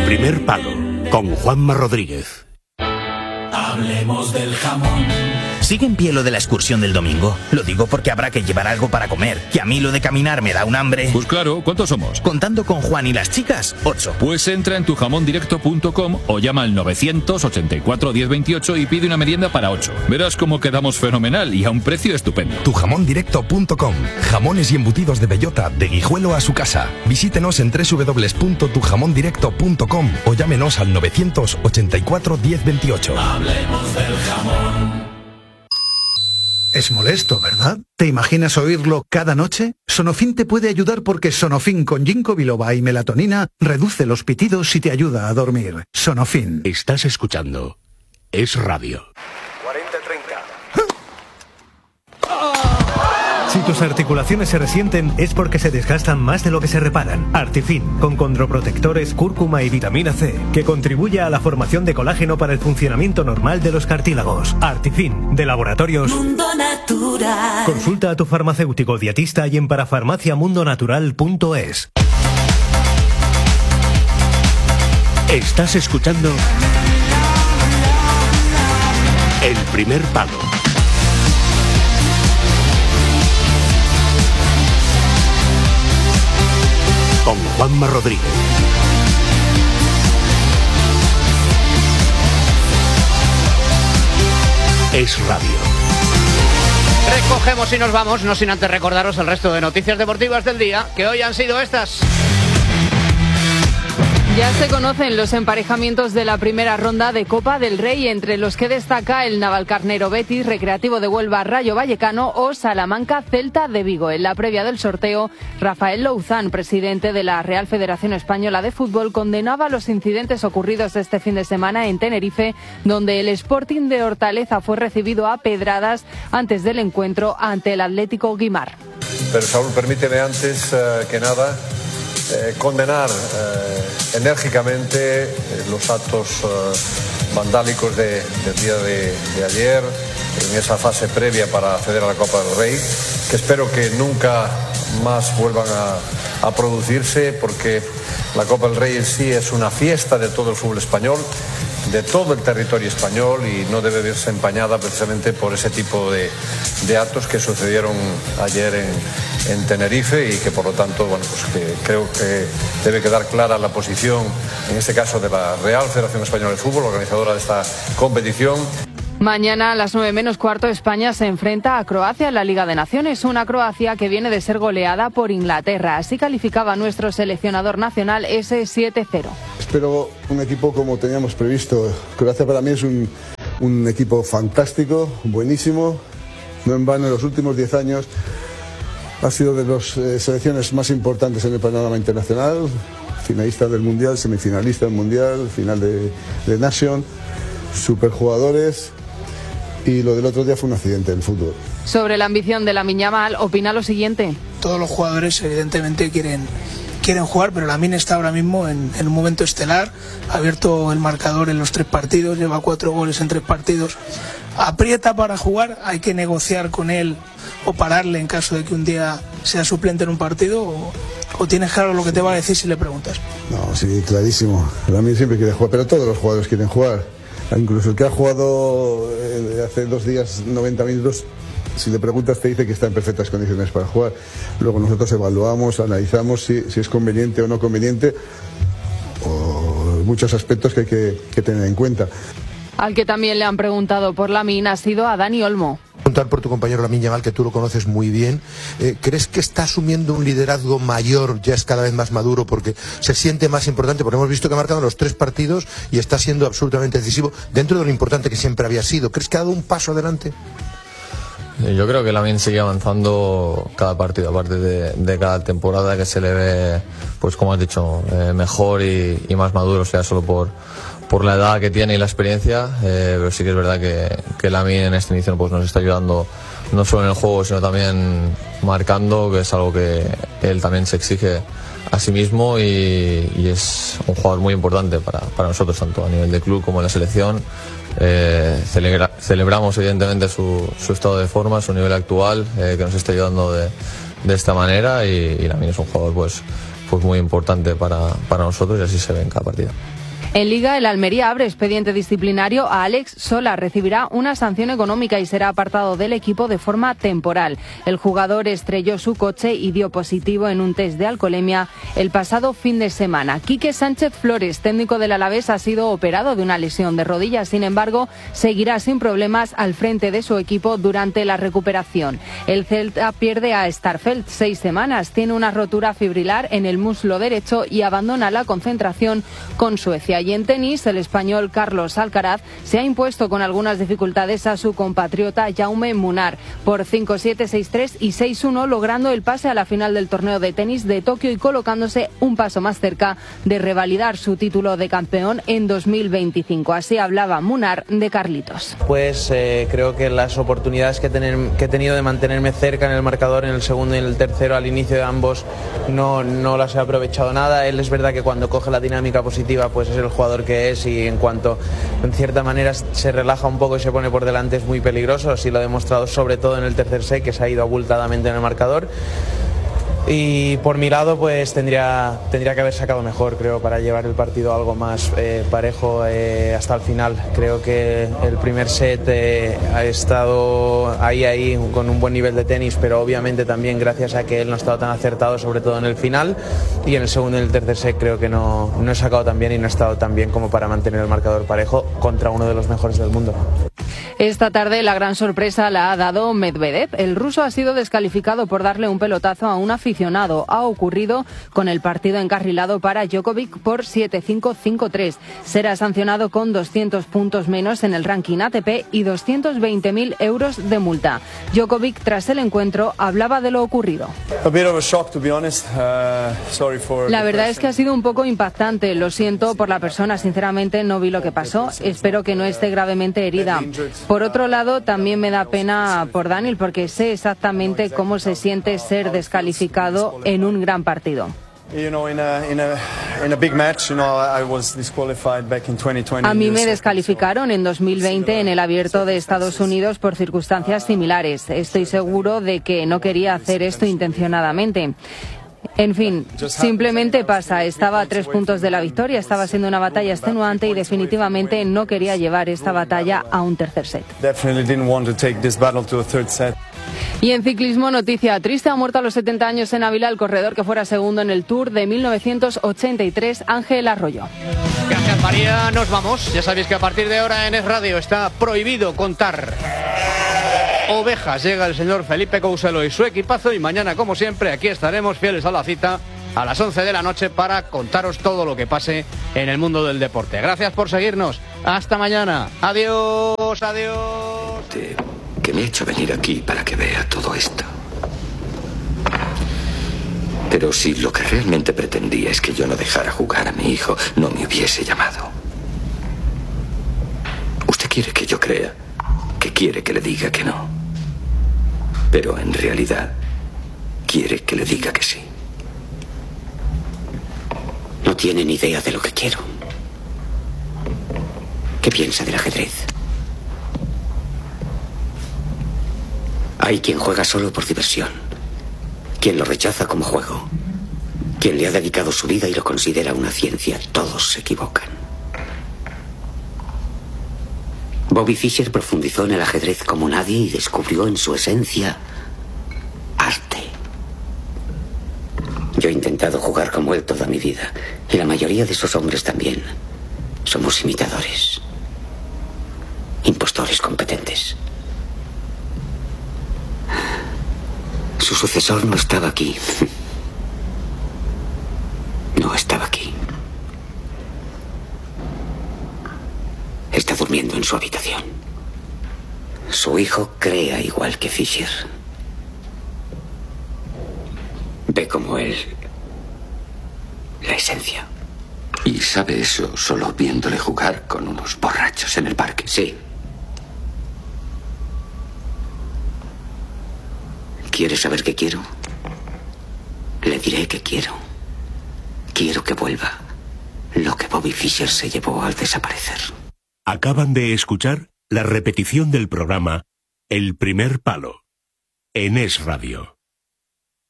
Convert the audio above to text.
Primer Palo, con Juanma Rodríguez. Hablemos del jamón. ¿Sigue en pie lo de la excursión del domingo? Lo digo porque habrá que llevar algo para comer, que a mí lo de caminar me da un hambre. Pues claro, ¿cuántos somos? Contando con Juan y las chicas, 8. Pues entra en tujamondirecto.com o llama al 984 1028 y pide una merienda para 8. Verás cómo quedamos fenomenal y a un precio estupendo. Tujamondirecto.com. Jamones y embutidos de bellota, de Guijuelo a su casa. Visítenos en www.tujamondirecto.com o llámenos al 984 1028. Hablemos del jamón. Es molesto, ¿verdad? ¿Te imaginas oírlo cada noche? Sonofin te puede ayudar porque Sonofin con ginkgo biloba y melatonina reduce los pitidos y te ayuda a dormir. Sonofin. Estás escuchando Es Radio. 40-30. Si tus articulaciones se resienten es porque se desgastan más de lo que se reparan. Artifin, con condroprotectores, cúrcuma y vitamina C, que contribuye a la formación de colágeno para el funcionamiento normal de los cartílagos. Artifin, de Laboratorios Mundo Natural. Consulta a tu farmacéutico dietista y en parafarmaciamundonatural.es. Estás escuchando El Primer Palo. Con Juanma Rodríguez. Es Radio. Recogemos y nos vamos, no sin antes recordaros el resto de noticias deportivas del día, que hoy han sido estas. Ya se conocen los emparejamientos de la primera ronda de Copa del Rey, entre los que destaca el Navalcarnero Betis, Recreativo de Huelva Rayo Vallecano o Salamanca Celta de Vigo. En la previa del sorteo, Rafael Louzán, presidente de la Real Federación Española de Fútbol, condenaba los incidentes ocurridos este fin de semana en Tenerife, donde el Sporting de Hortaleza fue recibido a pedradas antes del encuentro ante el Atlético Guimar. Pero Saúl, permíteme antes que nada condenar enérgicamente los actos vandálicos del día de ayer, en esa fase previa para acceder a la Copa del Rey, que espero que nunca más vuelvan a producirse, porque la Copa del Rey en sí es una fiesta de todo el fútbol español, de todo el territorio español, y no debe verse empañada precisamente por ese tipo de actos que sucedieron ayer en Tenerife, y que por lo tanto, bueno, pues que creo que debe quedar clara la posición, en este caso de la Real Federación Española de Fútbol, organizadora de esta competición. Mañana a las 9:45 España se enfrenta a Croacia en la Liga de Naciones, una Croacia que viene de ser goleada por Inglaterra. Así calificaba nuestro seleccionador nacional ese 7-0. Espero un equipo como teníamos previsto. Croacia para mí es un equipo fantástico, buenísimo. No en vano, en los últimos 10 años ha sido de las selecciones más importantes en el panorama internacional. Finalista del Mundial, semifinalista del Mundial, final de Nation, superjugadores. Y lo del otro día fue un accidente del fútbol. Sobre la ambición de Lamine Yamal, opina lo siguiente. Todos los jugadores evidentemente quieren jugar, pero Lamine está ahora mismo en un momento estelar. Ha abierto el marcador en los 3 partidos, lleva 4 goles en 3 partidos. Aprieta para jugar, hay que negociar con él o pararle en caso de que un día sea suplente en un partido, o tienes claro lo que te va a decir si le preguntas. No, sí, clarísimo. Lamine siempre quiere jugar, pero todos los jugadores quieren jugar. Incluso el que ha jugado hace 2 días 90 minutos, si le preguntas te dice que está en perfectas condiciones para jugar. Luego nosotros evaluamos, analizamos si es conveniente o no conveniente, o muchos aspectos que hay que tener en cuenta. Al que también le han preguntado por Lamine ha sido a Dani Olmo. Preguntar por tu compañero Lamine Yamal, que tú lo conoces muy bien. ¿Crees que está asumiendo un liderazgo mayor, ya es cada vez más maduro, porque se siente más importante? Porque hemos visto que ha marcado los 3 partidos y está siendo absolutamente decisivo dentro de lo importante que siempre había sido. ¿Crees que ha dado un paso adelante? Yo creo que Lamine sigue avanzando cada partido, aparte de cada temporada, que se le ve, pues como has dicho, mejor y más maduro, o sea, solo por la edad que tiene y la experiencia, pero sí que es verdad que Lamine en este inicio pues nos está ayudando no solo en el juego, sino también marcando, que es algo que él también se exige a sí mismo, y es un jugador muy importante para nosotros, tanto a nivel de club como en la selección. Celebramos evidentemente su estado de forma, su nivel actual, que nos está ayudando de esta manera, y Lamine es un jugador pues pues muy importante para nosotros, y así se ve en cada partido. En Liga, el Almería abre expediente disciplinario a Alex Sola. Recibirá una sanción económica y será apartado del equipo de forma temporal. El jugador estrelló su coche y dio positivo en un test de alcoholemia el pasado fin de semana. Quique Sánchez Flores, técnico del Alavés, ha sido operado de una lesión de rodilla. Sin embargo, seguirá sin problemas al frente de su equipo durante la recuperación. El Celta pierde a Starfelt 6 semanas. Tiene una rotura fibrilar en el muslo derecho y abandona la concentración con Suecia. Y en tenis, el español Carlos Alcaraz se ha impuesto con algunas dificultades a su compatriota Jaume Munar por 5-7, 6-3 y 6-1, logrando el pase a la final del torneo de tenis de Tokio y colocándose un paso más cerca de revalidar su título de campeón en 2025. Así hablaba Munar de Carlitos. Pues creo que las oportunidades que he tenido de mantenerme cerca en el marcador, en el segundo y en el tercero, al inicio de ambos, no las he aprovechado nada. Él es verdad que cuando coge la dinámica positiva, pues es el jugador que es, y en cuanto en cierta manera se relaja un poco y se pone por delante, es muy peligroso. Así lo ha demostrado sobre todo en el tercer set, que se ha ido abultadamente en el marcador. Y por mi lado, pues tendría que haber sacado mejor, creo, para llevar el partido algo más parejo hasta el final. Creo que el primer set ha estado ahí con un buen nivel de tenis, pero obviamente también gracias a que él no ha estado tan acertado, sobre todo en el final. Y en el segundo y el tercer set creo que no he sacado tan bien y no he estado tan bien como para mantener el marcador parejo contra uno de los mejores del mundo. Esta tarde la gran sorpresa la ha dado Medvedev. El ruso ha sido descalificado por darle un pelotazo a un aficionado. Ha ocurrido con el partido encarrilado para Djokovic por 7-5, 5-3. Será sancionado con 200 puntos menos en el ranking ATP y 220.000 euros de multa. Djokovic, tras el encuentro, hablaba de lo ocurrido. La verdad es que ha sido un poco impactante. Lo siento por la persona, sinceramente no vi lo que pasó. Espero que no esté gravemente herida. Por otro lado, también me da pena por Daniel, porque sé exactamente cómo se siente ser descalificado en un gran partido. A mí me descalificaron en 2020 en el Abierto de Estados Unidos por circunstancias similares. Estoy seguro de que no quería hacer esto intencionadamente. En fin, simplemente pasa. Estaba a 3 puntos de la victoria, estaba siendo una batalla extenuante y definitivamente no quería llevar esta batalla a un tercer set. Y en ciclismo, noticia triste: ha muerto a los 70 años en Ávila el corredor que fuera segundo en el Tour de 1983, Ángel Arroyo. Gracias, María. Nos vamos. Ya sabéis que a partir de ahora en Es Radio está prohibido contar ovejas. Llega el señor Felipe Couselo y su equipazo, y mañana, como siempre, aquí estaremos fieles a la cita a las 11 de la noche para contaros todo lo que pase en el mundo del deporte. Gracias por seguirnos. Hasta mañana. Adiós, adiós. Que me he hecho venir aquí para que vea todo esto. Pero si lo que realmente pretendía es que yo no dejara jugar a mi hijo, no me hubiese llamado. Usted quiere que yo crea que quiere que le diga que no, pero en realidad quiere que le diga que sí. No tiene ni idea de lo que quiero. ¿Qué piensa del ajedrez? Hay quien juega solo por diversión, quien lo rechaza como juego, quien le ha dedicado su vida y lo considera una ciencia. Todos se equivocan. Bobby Fischer profundizó en el ajedrez como nadie y descubrió en su esencia arte. Yo he intentado jugar como él toda mi vida, y la mayoría de esos hombres también. Somos imitadores, impostores competentes. Su sucesor no estaba aquí. No estaba aquí. Está durmiendo en su habitación. Su hijo crea igual que Fischer. Ve como él la esencia. ¿Y sabe eso solo viéndole jugar con unos borrachos en el parque? Sí. ¿Quieres saber qué quiero? Le diré que quiero. Quiero que vuelva lo que Bobby Fischer se llevó al desaparecer. Acaban de escuchar la repetición del programa El Primer Palo en Es Radio.